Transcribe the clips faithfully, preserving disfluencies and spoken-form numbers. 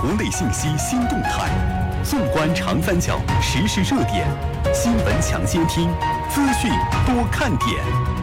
国内信息新动态，纵观长三角时事热点，新闻抢先听，资讯多看点。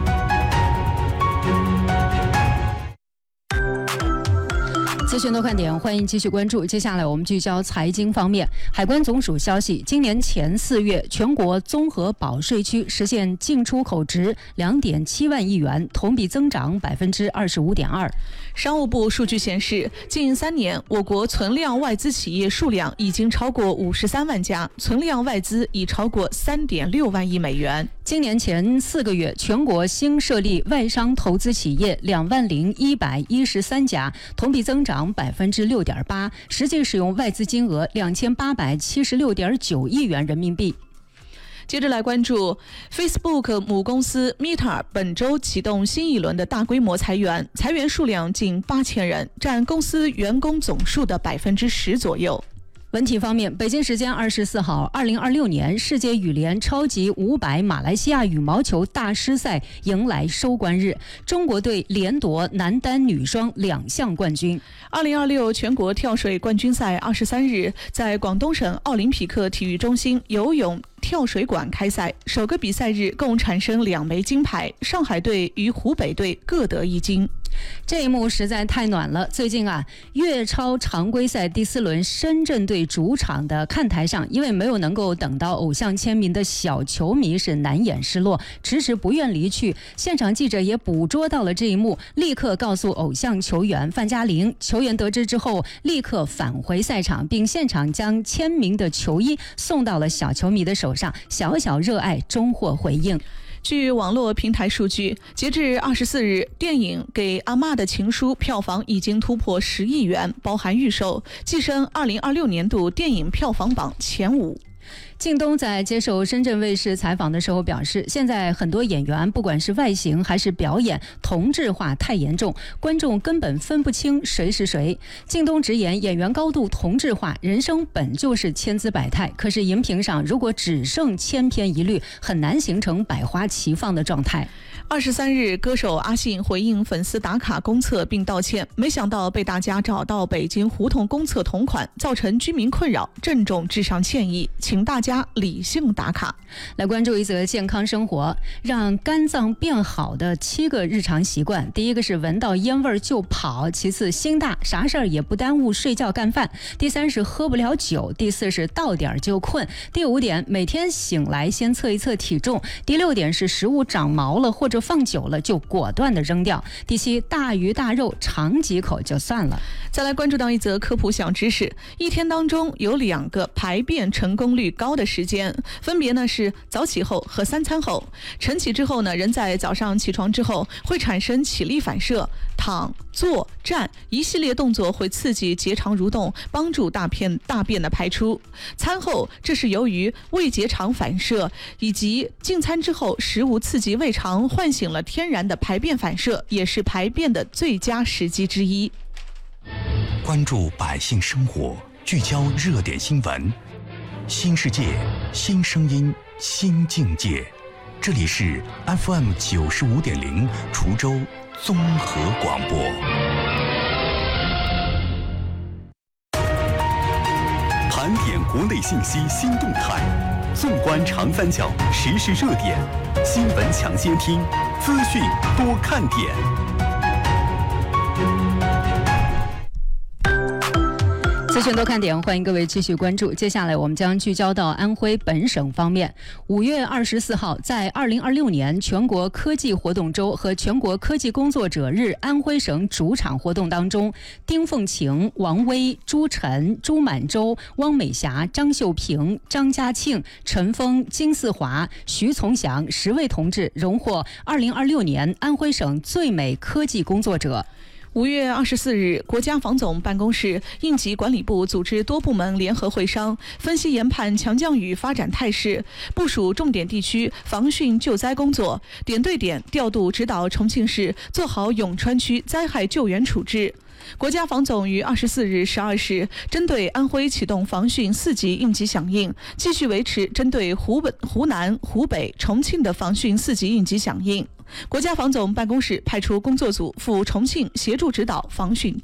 资讯多看点，欢迎继续关注。接下来我们聚焦财经方面。海关总署消息，今年前四月，全国综合保税区实现进出口值两点七万亿元，同比增长百分之二十五点二。 商务部数据显示，近三年，我国存量外资企业数量已经超过五十三万家，存量外资已超过三点六万亿美元。 今年前四个月，全国新设立外商投资企业两万零一百一十三家，同比增长百分之六点八，实际使用外资金额两千八百七十六点九亿元人民币。 接着来关注 Facebook 母公司 Meta 本周启动新一轮的大规模裁员，裁员数量近八千人，占公司员工总数的百分之十左右。 文体方面，北京时间二十四号，二零二六年世界羽联超级五百马来西亚羽毛球大师赛迎来收官日，中国队连夺男单、女双两项冠军。 二零二六全国跳水冠军赛二十三日在广东省奥林匹克体育中心游泳跳水馆开赛，首个比赛日共产生两枚金牌，上海队与湖北队各得一金。 这一幕实在太暖了。最近啊，粤超常规赛第四轮，深圳队主场的看台上，一位没有能够等到偶像签名的小球迷是难掩失落，迟迟不愿离去。现场记者也捕捉到了这一幕，立刻告诉偶像球员范嘉玲。球员得知之后，立刻返回赛场，并现场将签名的球衣送到了小球迷的手上。小小热爱终获回应。 据网络平台数据，截至二十四日，电影《给阿嬷的情书》票房已经突破十亿元，包含预售，跻身二零二六年度电影票房榜前五。 靳东在接受深圳卫视采访的时候表示，现在很多演员不管是外形还是表演，同质化太严重，观众根本分不清谁是谁。靳东直言，演员高度同质化，人生本就是千姿百态，可是荧屏上如果只剩千篇一律，很难形成百花齐放的状态。 二十三日，歌手阿信回应粉丝打卡公厕并道歉，没想到被大家找到北京胡同公厕同款，造成居民困扰，郑重致上歉意，请大家理性打卡。 来关注一则健康生活，让肝脏变好的七个日常习惯。第一个是闻到烟味就跑，其次心大，啥事儿也不耽误睡觉干饭，第三是喝不了酒，第四是到点就困，第五点每天醒来先测一测体重，第六点是食物长毛了或者放久了就果断的扔掉，第七，大鱼大肉尝几口就算了。 再来关注到一则科普小知识，一天当中有两个排便成功率高的时间，分别呢是早起后和三餐后。晨起之后呢，人在早上起床之后会产生起立反射，躺、坐、站一系列动作会刺激结肠蠕动，帮助大便大便的排出。餐后，这是由于胃结肠反射以及进餐之后食物刺激胃肠，唤醒了天然的排便反射，也是排便的最佳时机之一。 关注百姓生活，聚焦热点新闻，新世界，新声音，新境界。这里是 F M 九十五点零滁州综合广播。盘点国内信息新动态，纵观长三角时事热点，新闻抢先听，资讯多看点。 资讯多看点，欢迎各位继续关注。接下来我们将聚焦到安徽本省方面。五月二十四号，在二零二六年全国科技活动周和全国科技工作者日安徽省主场活动当中，丁凤晴、王威、朱晨、朱满洲、汪美霞、张秀平、张家庆、陈峰、金四华、徐从祥十位同志荣获二零二六年安徽省最美科技工作者。 五月二十四日，国家防总办公室、应急管理部组织多部门联合会商，分析研判强降雨发展态势，部署重点地区防汛救灾工作，点对点调度指导重庆市做好永川区灾害救援处置。国家防总于二十四日十二时针对安徽启动防汛四级应急响应，继续维持针对湖北、湖南、湖北、重庆的防汛四级应急响应。国家防总办公室派出工作组赴重庆协助指导防汛